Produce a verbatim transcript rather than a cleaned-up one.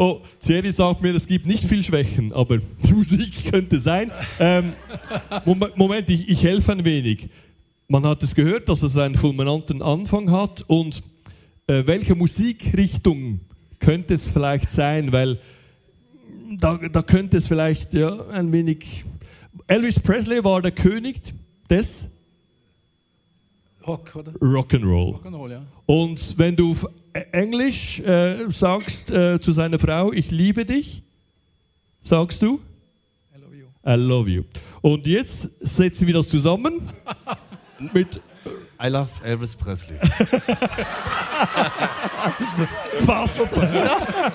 Oh, Thierry sagt mir, es gibt nicht viel Schwächen, aber die Musik könnte sein. Ähm, Moment, ich, ich helfe ein wenig. Man hat es gehört, dass es einen fulminanten Anfang hat. Und äh, welche Musikrichtung könnte es vielleicht sein? Weil da, da könnte es vielleicht ja, ein wenig... Elvis Presley war der König des... Rock, oder? Rock'n'Roll. Rock'n'Roll, ja. Und wenn du auf Englisch äh, sagst äh, zu seiner Frau, ich liebe dich, sagst du? I love you. I love you. Und jetzt setzen wir das zusammen mit... I love Elvis Presley. Fast.